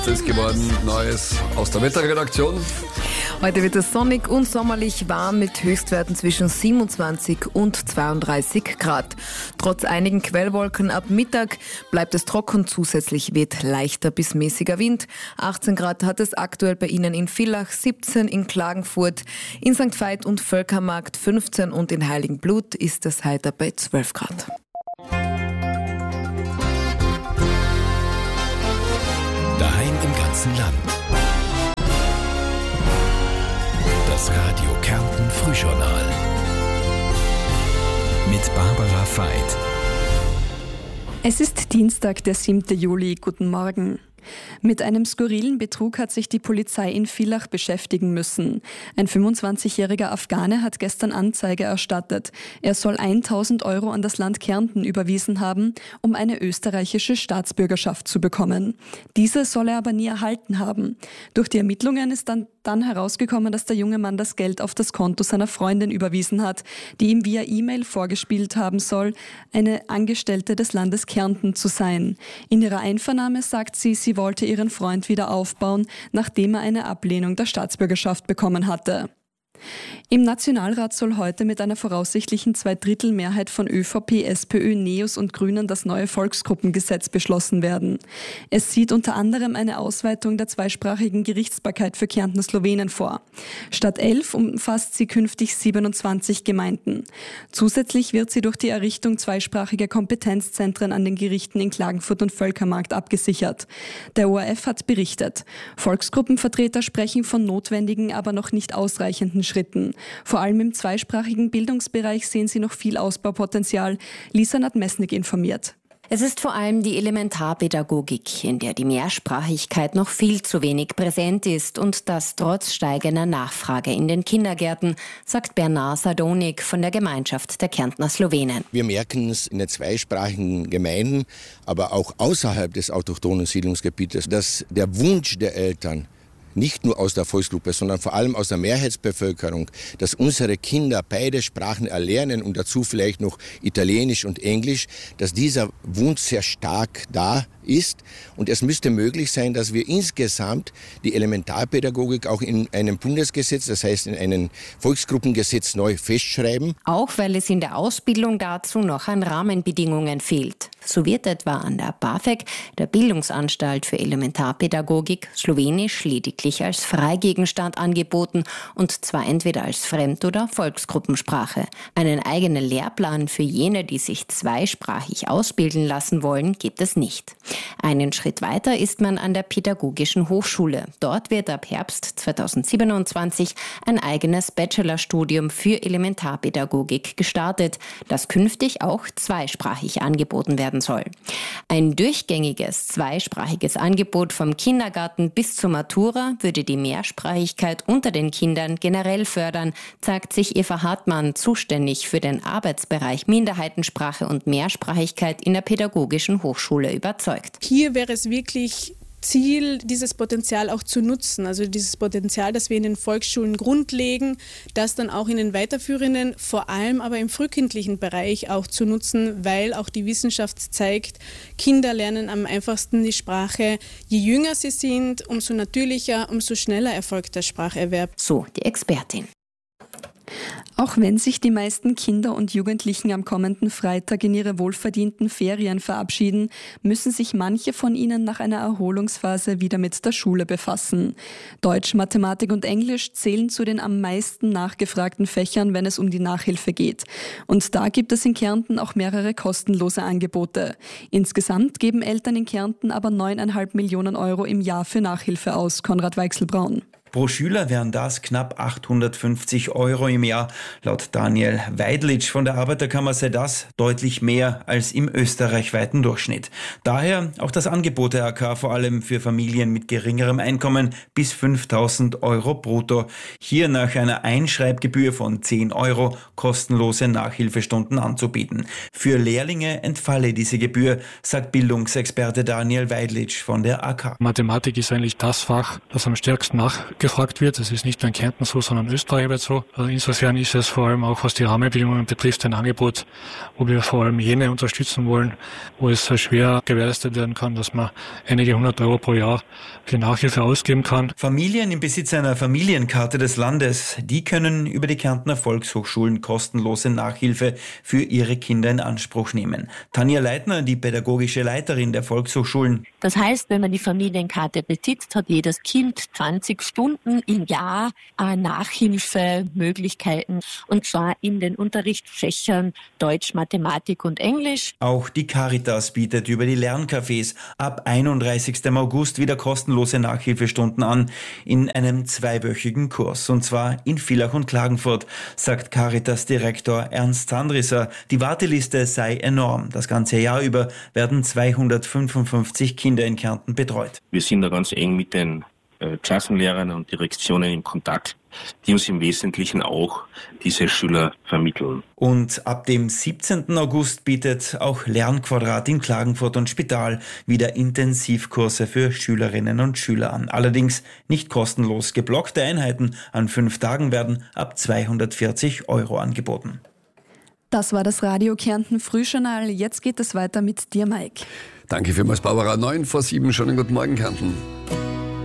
Es ist geworden Neues aus der Wetterredaktion. Heute wird es sonnig und sommerlich warm mit Höchstwerten zwischen 27 und 32 Grad. Trotz einigen Quellwolken ab Mittag bleibt es trocken, zusätzlich weht leichter bis mäßiger Wind. 18 Grad hat es aktuell bei Ihnen in Villach, 17 in Klagenfurt, in St. Veit und Völkermarkt 15 und in Heiligenblut ist es heiter bei 12 Grad. Daheim im ganzen Land. Das Radio Kärnten Frühjournal mit Barbara Veit. Es ist Dienstag, der 7. Juli. Guten Morgen. Mit einem skurrilen Betrug hat sich die Polizei in Villach beschäftigen müssen. Ein 25-jähriger Afghane hat gestern Anzeige erstattet. Er soll 1.000 Euro an das Land Kärnten überwiesen haben, um eine österreichische Staatsbürgerschaft zu bekommen. Diese soll er aber nie erhalten haben. Durch die Ermittlungen ist dann herausgekommen, dass der junge Mann das Geld auf das Konto seiner Freundin überwiesen hat, die ihm via E-Mail vorgespielt haben soll, eine Angestellte des Landes Kärnten zu sein. In ihrer Einvernahme sagt sie wollte ihren Freund wieder aufbauen, nachdem er eine Ablehnung der Staatsbürgerschaft bekommen hatte. Im Nationalrat soll heute mit einer voraussichtlichen Zweidrittelmehrheit von ÖVP, SPÖ, NEOS und Grünen das neue Volksgruppengesetz beschlossen werden. Es sieht unter anderem eine Ausweitung der zweisprachigen Gerichtsbarkeit für Kärntner Slowenen vor. Statt 11 umfasst sie künftig 27 Gemeinden. Zusätzlich wird sie durch die Errichtung zweisprachiger Kompetenzzentren an den Gerichten in Klagenfurt und Völkermarkt abgesichert. Der ORF hat berichtet. Volksgruppenvertreter sprechen von notwendigen, aber noch nicht ausreichenden Schritten. Vor allem im zweisprachigen Bildungsbereich sehen sie noch viel Ausbaupotenzial. Lisa Nadmesnik informiert. Es ist vor allem die Elementarpädagogik, in der die Mehrsprachigkeit noch viel zu wenig präsent ist und das trotz steigender Nachfrage in den Kindergärten, sagt Bernard Sadonik von der Gemeinschaft der Kärntner Slowenen. Wir merken es in den zweisprachigen Gemeinden, aber auch außerhalb des autochthonen Siedlungsgebietes, dass der Wunsch der Eltern nicht nur aus der Volksgruppe, sondern vor allem aus der Mehrheitsbevölkerung, dass unsere Kinder beide Sprachen erlernen und dazu vielleicht noch Italienisch und Englisch, dass dieser Wunsch sehr stark da ist. Und es müsste möglich sein, dass wir insgesamt die Elementarpädagogik auch in einem Bundesgesetz, das heißt in einem Volksgruppengesetz neu festschreiben. Auch weil es in der Ausbildung dazu noch an Rahmenbedingungen fehlt. So wird etwa an der BAföG, der Bildungsanstalt für Elementarpädagogik, Slowenisch lediglich als Freigegenstand angeboten und zwar entweder als Fremd- oder Volksgruppensprache. Einen eigenen Lehrplan für jene, die sich zweisprachig ausbilden lassen wollen, gibt es nicht. Einen Schritt weiter ist man an der Pädagogischen Hochschule. Dort wird ab Herbst 2027 ein eigenes Bachelorstudium für Elementarpädagogik gestartet, das künftig auch zweisprachig angeboten werden soll. Ein durchgängiges zweisprachiges Angebot vom Kindergarten bis zur Matura würde die Mehrsprachigkeit unter den Kindern generell fördern, sagt sich Eva Hartmann, zuständig für den Arbeitsbereich Minderheitensprache und Mehrsprachigkeit in der Pädagogischen Hochschule, überzeugt. Hier wäre es wirklich Ziel, dieses Potenzial auch zu nutzen, also dieses Potenzial, das wir in den Volksschulen grundlegen, das dann auch in den weiterführenden, vor allem aber im frühkindlichen Bereich auch zu nutzen, weil auch die Wissenschaft zeigt, Kinder lernen am einfachsten die Sprache. Je jünger sie sind, umso natürlicher, umso schneller erfolgt der Spracherwerb. So die Expertin. Auch wenn sich die meisten Kinder und Jugendlichen am kommenden Freitag in ihre wohlverdienten Ferien verabschieden, müssen sich manche von ihnen nach einer Erholungsphase wieder mit der Schule befassen. Deutsch, Mathematik und Englisch zählen zu den am meisten nachgefragten Fächern, wenn es um die Nachhilfe geht. Und da gibt es in Kärnten auch mehrere kostenlose Angebote. Insgesamt geben Eltern in Kärnten aber 9,5 Millionen Euro im Jahr für Nachhilfe aus. Konrad Weichselbraun. Pro Schüler wären das knapp 850 Euro im Jahr. Laut Daniel Weidlitsch von der Arbeiterkammer sei das deutlich mehr als im österreichweiten Durchschnitt. Daher auch das Angebot der AK vor allem für Familien mit geringerem Einkommen bis 5.000 Euro brutto. Hier nach einer Einschreibgebühr von 10 Euro kostenlose Nachhilfestunden anzubieten. Für Lehrlinge entfalle diese Gebühr, sagt Bildungsexperte Daniel Weidlitsch von der AK. Mathematik ist eigentlich das Fach, das am stärksten gefragt wird. Das ist nicht nur in Kärnten so, sondern österreichweit so. Also insofern ist es vor allem auch, was die Rahmenbedingungen betrifft, ein Angebot, wo wir vor allem jene unterstützen wollen, wo es schwer gewährleistet werden kann, dass man einige 100 Euro pro Jahr für Nachhilfe ausgeben kann. Familien im Besitz einer Familienkarte des Landes, die können über die Kärntner Volkshochschulen kostenlose Nachhilfe für ihre Kinder in Anspruch nehmen. Tanja Leitner, die pädagogische Leiterin der Volkshochschulen. Das heißt, wenn man die Familienkarte besitzt, hat jedes Kind 20 Stunden im Jahr Nachhilfemöglichkeiten, und zwar in den Unterrichtsfächern Deutsch, Mathematik und Englisch. Auch die Caritas bietet über die Lerncafés ab 31. August wieder kostenlose Nachhilfestunden an in einem 2-wöchigen Kurs, und zwar in Villach und Klagenfurt, sagt Caritas-Direktor Ernst Sandrisser. Die Warteliste sei enorm. Das ganze Jahr über werden 255 Kinder in Kärnten betreut. Wir sind da ganz eng mit den Klassenlehrern und Direktionen in Kontakt, die uns im Wesentlichen auch diese Schüler vermitteln. Und ab dem 17. August bietet auch Lernquadrat in Klagenfurt und Spital wieder Intensivkurse für Schülerinnen und Schüler an. Allerdings nicht kostenlos. Geblockte Einheiten an 5 Tagen werden ab 240 Euro angeboten. Das war das Radio Kärnten Frühjournal. Jetzt geht es weiter mit dir, Mike. Danke vielmals, Barbara. 9 vor 7. Schönen guten Morgen, Kärnten.